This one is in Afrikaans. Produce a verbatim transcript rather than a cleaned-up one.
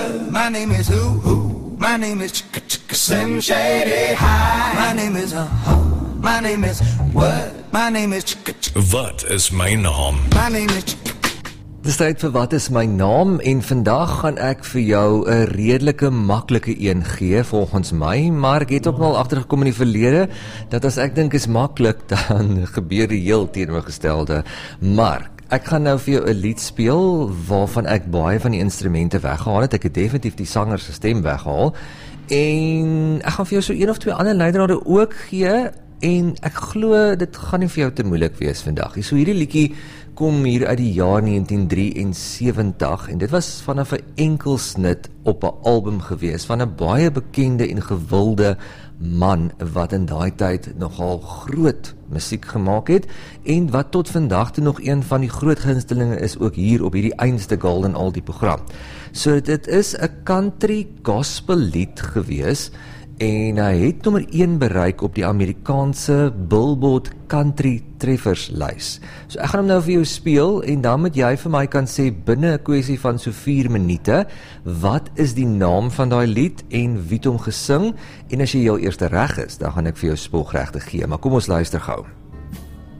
My name is who, who. My name is Chicka Chicka Slim Shady. Hi. My name is uh, my name is what? My name is Chicka Chicka. Wat is my naam? My name is Chicka. Dis tyd vir wat is my naam en vandag gaan ek vir jou 'n redelike maklike een gee volgens my, maar ek het ook al agtergekom in die verlede dat as ek dink is maklik dan gebeur die heel teenoorgestelde. Maar ek gaan nou vir jou 'n lied speel waarvan ek baie van die instrumente weggehaal het. Ek het definitief die sanger se stem weggehaal en ek gaan vir jou so een of twee ander leidrade ook gee en ek glo dit gaan nie vir jou te moeilik wees vandag. So hierdie liedjie kom hier uit die jaar negentien drieënsewentig en dit was vanaf 'n enkel snit op 'n album gewees van 'n baie bekende en gewilde man wat in daai tyd nogal groot musiek gemaak het en wat tot vandag toe nog een van die groot gunstelinge is ook hier op hierdie einste Golden Oldie program. So dit is 'n country gospel lied gewees en hy het nommer een bereik op die Amerikaanse Billboard Country Treffers lys. So ek gaan hom nou vir jou speel en dan moet jy vir my kan sê binne 'n kwessie van so vier minute, wat is die naam van daai lied en wie het hom gesing? En as jy jou eerste reg is, dan gaan ek vir jou spogregte gee, maar kom ons luister gou.